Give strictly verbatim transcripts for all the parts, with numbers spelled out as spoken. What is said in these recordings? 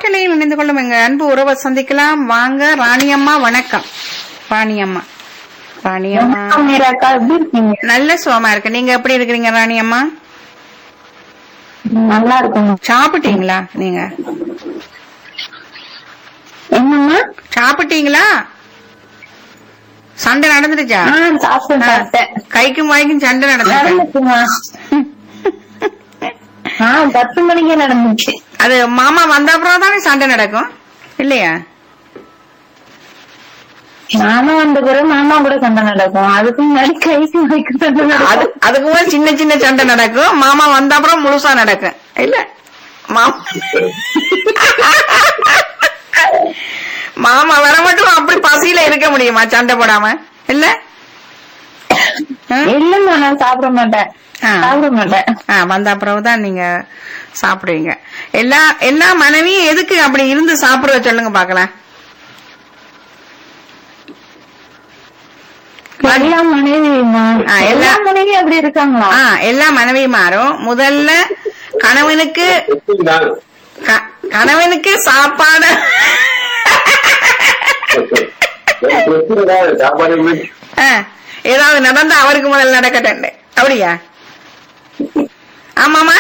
காற்றலையில் இணைந்து கொள்ளும் எங்க அன்பு உறவை சந்திக்கலாம். வாங்க ராணியம்மா. வணக்கம் ராணியம்மா. ராணியம்மா நல்ல சுகமா இருக்கு. நீங்க எப்படி இருக்கிறீங்க ராணியம்மா? நல்லா இருக்கும். சாப்பிட்டீங்களா? நீங்க என்னம்மா சாப்பிட்டீங்களா? சண்டை நடந்துருச்சா? கைக்கும் வாய்க்கும் சண்டை நடந்துச்சுமா? பத்து மணிக்கே நடந்துச்சு. அது மாமா வந்த அப்புறம் தானே சண்டை நடக்கும் இல்லையா? மாமா வந்த பிறகு மாமா கூட சண்டை நடக்கும். அதுக்கு முன்னாடி கைக்கு வாய்க்கு சண்டை நடக்கும். அதுக்கு முன்னாடி சின்ன சின்ன சண்டை நடக்கும். மாமா வந்த அப்புறம் முழுசா நடக்கும் இல்ல? மாமா மாமா வர மட்டும் அப்படி பசியில இருக்க முடியுமா சண்டை போடாம? இல்ல இல்லம்மா, நான் சாப்பிட மாட்டேன் சாப்பிட மாட்டேன். வந்த அப்புறம் தான் நீங்க சாப்பிடுவீங்க. எல்லா எல்லா மனைவியும் எதுக்கு அப்படி இருந்து சாப்பிடுற சொல்லுங்க பாக்கலாம். எல்லா மனைவியுமா? எல்லா மனைவியும் அப்படி இருக்காங்களா? எல்லா மனைவியுமாரும் முதல்ல கணவனுக்கு கணவனுக்கு சாப்பாடு ஏதாவது நடந்தா அவருக்கு முதல்ல நடக்கட்டேன் அப்படியா? ஆமாமா.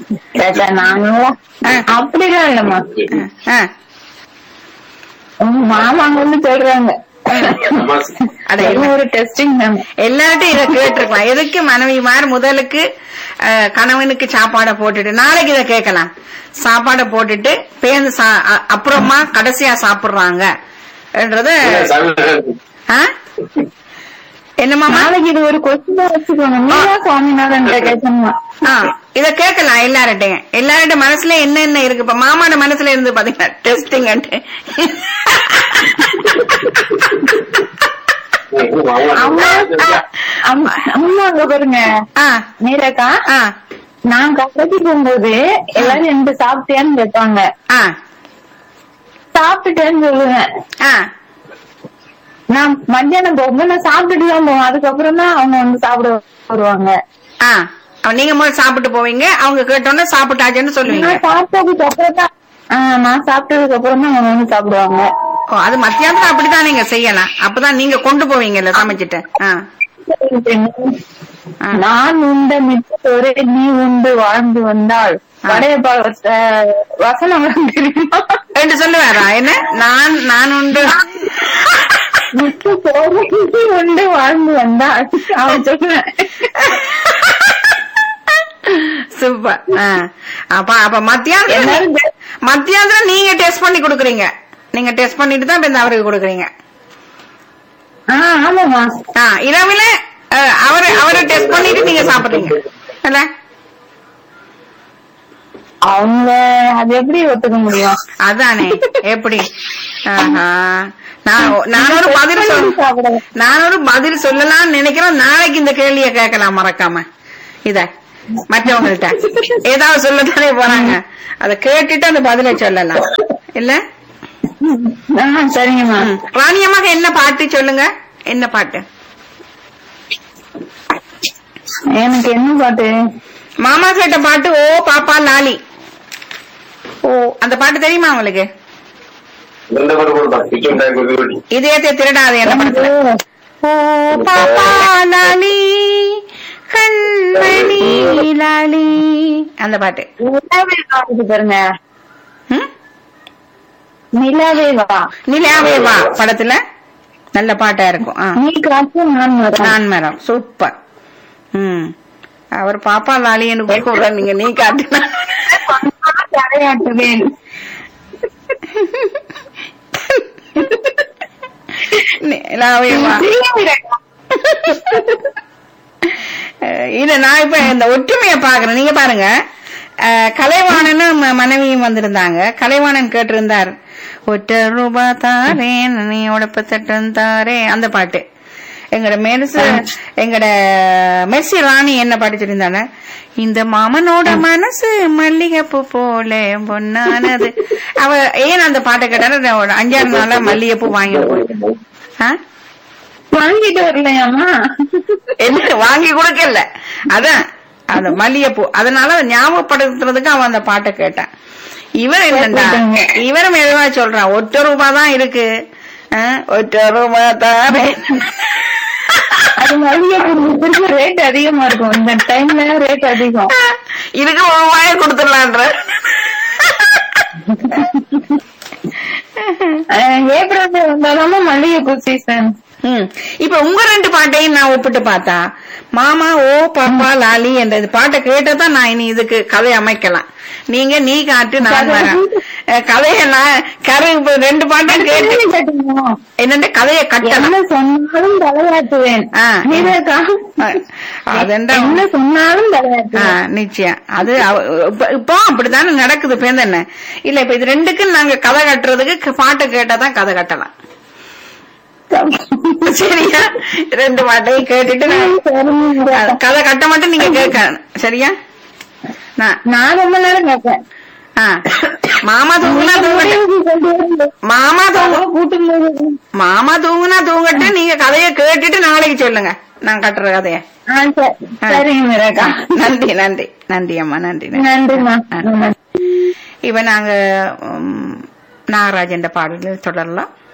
அப்படிதான் இல்லம்மா, மாமாங்க வந்து சொல்றாங்க ஒரு டெஸ்டிங். எல்லார்ட்டும் இதை கேட்டிருக்கலாம். எதுக்கு மனைவிமார் முதலுக்கு கணவனுக்கு சாப்பாடை போட்டுட்டு நாளைக்கு இதை கேட்கலாம். சாப்பாடை போட்டுட்டு பேருந்து அப்புறமா கடைசியா சாப்பிடுறாங்க என்னமா? நாளைக்கு இது ஒரு கொஸ்டின் வச்சுக்கோங்க. சுவாமிநாதன் இத கேட்கலாம் எல்லார்ட்டையும். எல்லார்ட்ட மனசுல என்ன என்ன இருக்கு? இப்ப மாமாட மனசுல இருந்து பாத்தீங்கன்னா டெஸ்டிங் அம்மா அங்க பாருங்க நீரக்கா. நான் கடைக்கு போகும்போது எல்லாரும் எந்த சாப்பிட்டியான்னு கேட்பாங்க. சாப்பிட்டுட்டேன்னு சொல்லுவேன். நான் மத்தியானம் போகும்போது நான் சாப்பிட்டுட்டு தான் போவேன். அதுக்கப்புறம் தான் அவங்க வந்து சாப்பிட வருவாங்க. நீங்க முதல்ல சாப்பிட்டு போவீங்க, அவங்க கேட்டோன்னு சாப்பிட்டாச்சுன்னு சொல்லுவீங்க. சாப்பிட்டதுக்கு அப்புறம் தான் நான் சாப்பிட்டதுக்கு அப்புறம் தான் அவங்க வந்து சாப்பிடுவாங்க. அது மத்தியானத்துல அப்படித்தான் நீங்க செய்யலாம். அப்பதான் நீங்க கொண்டு போவீங்கல்ல சமைச்சிட்டு. நான் உண்ட மிச்சத்தோடு நீ உண்டு வாழ்ந்து வந்தால் வடைய வசனம் தெரியுமா என்று சொல்லுவாரா? என்ன நான் நான் உண்டு மிச்சத்தோடு நீ உண்டு வாழ்ந்து வந்தால் அவன் சொல்லுவேன். சூப்பர். அப்ப அப்ப மத்தியானம் மத்தியானம் நீங்க டெஸ்ட் பண்ணி கொடுக்குறீங்க. நீங்க டெஸ்ட் பண்ணிட்டு தான் இப்ப அவருக்கு கொடுக்குறீங்க. ஆமாமா. இரவுல அவரு அவரை டெஸ்ட் பண்ணிட்டு நீங்க சாப்பிடுறீங்க இல்ல? அவங்க அது எப்படி ஒத்துக்க முடியும்? அதானே எப்படி? நான் ஒரு பதில் சொல்ல நான் ஒரு பதில் சொல்லலாம்னு நினைக்கிறேன். நாளைக்கு இந்த கேள்வியை கேட்கலாம் மறக்காம. இத மற்றவங்கள்ட்ட ஏதாவது சொல்லத்தானே போறாங்க. அத கேட்டுட்டு அந்த பதிலை சொல்லலாம் இல்ல? சரிங்கம்மா. ராணியம்மாக என்ன பாட்டு சொல்லுங்க. என்ன பாட்டு? எனக்கு என்ன பாட்டு? மாமா கேட்ட பாட்டு ஓ பாப்பா லாலி. ஓ அந்த பாட்டு தெரியுமா உங்களுக்கு? இதயத்தை திருடாது என்ன படத்துல? ஓ பாப்பா லாலி கண்மணி லாலி அந்த பாட்டு. பாருங்க நிலாவே வா நிலாவே வா படத்துல நல்ல பாட்டா இருக்கும். நான் மரம் சூப்பர். ம் அவர் பாப்பா லாலி எனக்கு நீங்க நீ காட்டு தலையாட்டுவேன். நிலாவே வா. இத நான் இப்ப இந்த ஒற்றுமையை பாக்குறேன். நீங்க பாருங்க, கலைவாணனும் மனைவியும் வந்திருந்தாங்க. கலைவாணன் கேட்டிருந்தார் ஒற்ற ரூபா தாரேன் நீ உடப்பத்தட்டும் தாரே அந்த பாட்டு. எங்கட மெர்சி எங்கட மெர்சி ராணி என்ன படிச்சிருந்தாங்க? இந்த மாமனோட மனசு மல்லிகைப்பூ போல பொன்னானது. அவ ஏன் அந்த பாட்டை கேட்டாலும் அஞ்சாறு நாளா மல்லிகைப்பூ வாங்கிட்டு போயிட்டு வாங்கிட்டு வரலையாமா? என்ன வாங்கி கொடுக்கல, அதான் அந்த மல்லிகைப்பூ. அதனால ஞாபகப்படுத்துறதுக்கு அவன் அந்த பாட்டை கேட்டான். இவர் என்னண்டா இவரும் எதுவா சொல்றான் ஒற்றை ரூபா தான் இருக்கு ஒற்றை ரூபா தாரேன். அது மல்லிகை பூ ரேட் அதிகமா இருக்கும் இந்த டைம்ல ரேட் அதிகம். இதுக்கு ஒரு ரூபாய கொடுத்துடலான்ற. ஏப்ரல் வந்தாலும் மல்லிகை பூ சீசன். இப்ப உங்க ரெண்டு பாட்டையும் நான் ஒப்பிட்டு பார்த்தா மாமா ஓ பாப்பா லாலி என்ற பாட்டை கேட்டதான் நான் இனி இதுக்கு கதை அமைக்கலாம். நீங்க நீ காட்டு நான் வரேன் கதைய நான் கரை ரெண்டு பாட்டும் கேட்டு என்னென்ன கதையை கட்டணும் சொன்னாலும் தலையாட்டுவேன். என்ன சொன்னாலும் தலையாட்டுவேன் நிச்சயம். அது இப்போ அப்படித்தானே நடக்குது பேந்தன்ன இல்ல. இப்ப இது ரெண்டுக்கும் நாங்க கதை கட்டுறதுக்கு பாட்டை கேட்டாதான் கதை கட்டலாம். சரியா? ரெண்டு பாட்டையும் கேட்டுட்டு கதை கட்ட மட்டும் நீங்க கேட்க சரியா? நான் ரொம்ப நேரம் கேட்பேன். மாமா தூங்குனா தூங்கட்டும் மாமா தூங்க மாமா தூங்குனா தூங்கட்டு நீங்க கதைய கேட்டுட்டு நாளைக்கு சொல்லுங்க நான் கட்டுற கதைய. நன்றி நன்றி நன்றி அம்மா நன்றி நன்றிமா. இப்ப நாங்க நாகராஜன் பாடல்கள் தொடரலாம்.